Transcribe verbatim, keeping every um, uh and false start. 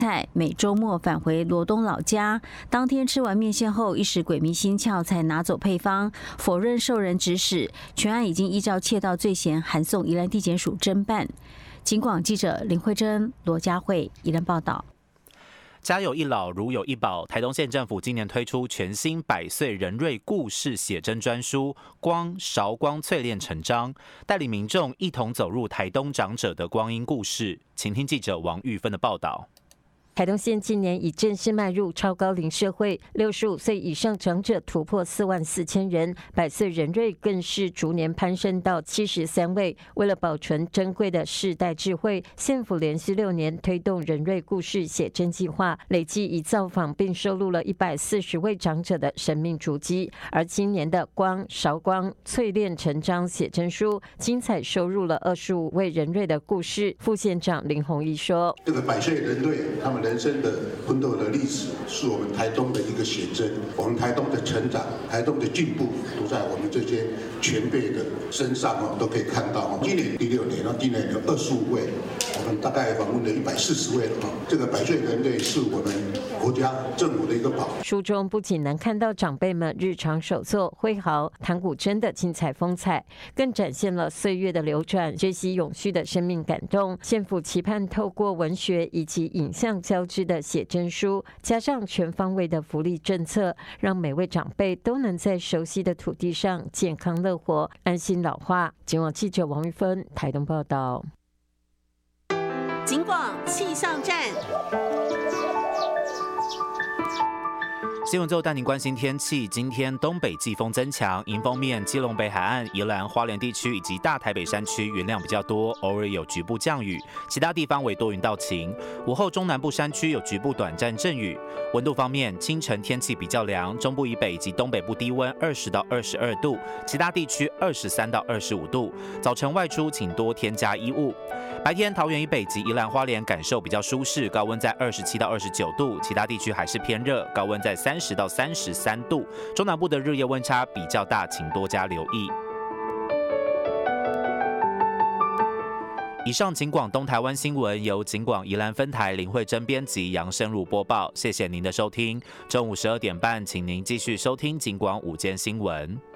菜每周末返回罗东老家，当天吃完面线后，一时鬼迷心窍，才拿走配方，否认受人指使。全案已经依照窃盗罪嫌函送宜兰地检署侦办。警广记者林慧珍、罗佳慧宜兰报道。 家有一老，如有一宝。台东县政府今年推出全新百岁人瑞故事写真专书，光韶光淬炼成章，带领民众一同走入台东长者的光阴故事。请听记者王玉芬的报道。 台东县今年已正式迈入超高龄社会，六十五岁以上长者突破四万四千人，百岁人瑞更是逐年攀升到七十三位。为了保存珍贵的世代智慧，县府连续六年推动人瑞故事写真计划，累计已造访并收录了一百四十位长者的生命足迹。而今年的光韶光淬炼成章写真书，精彩收录了二十五位人瑞的故事。副县长林宏毅说：“ 这个百岁人瑞，他们人生的奋斗的历史，是我们台东的一个写真。我们台东的成长、台东的进步，都在我们这些前辈的身上哦，都可以看到。今年第六年，今年有二十五位，我们大概访问了一百四十位了。这个百岁人瑞是我们国家政府的一个宝。” 书中不仅能看到长辈们日常手作、挥毫、弹古筝的精彩风采，更展现了岁月的流转、学习永续的生命感动。县府期盼透过文学以及影像交织的写真书，加上全方位的福利政策，让每位长辈都能在熟悉的土地上健康乐活、安心老化。警广记者王玉芬台东报道。 警广气象站。 新闻最后带您关心天气。今天东北季风增强，迎风面基隆北海岸、宜兰花莲地区以及大台北山区云量比较多，偶尔有局部降雨，其他地方为多云到晴。午后中南部山区有局部短暂阵雨。温度方面，清晨天气比较凉，中部以北及东北部低温二十到二十二度，其他地区二十三到二十五度。早晨外出请多添加衣物。白天桃园以北及宜兰花莲感受比较舒适，高温在二十七到二十九度，其他地区还是偏热，高温在三十到三十三度。中南部的日夜温差比较大，请多加留意。以上警广东台湾新闻由警广宜兰分台林慧珍编辑，杨生如播报。谢谢您的收听。中午十二点半，请您继续收听警广午间新闻。